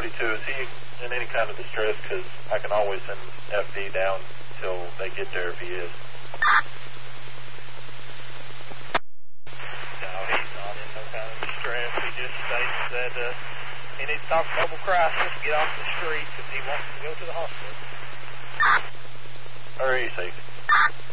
32, is he in any kind of distress? Because I can always send FD down until they get there if he is. No, he's not in no kind of distress. He just states that he needs to talk to mobile crisis, get off the street, because he wants to go to the hospital. Or is he?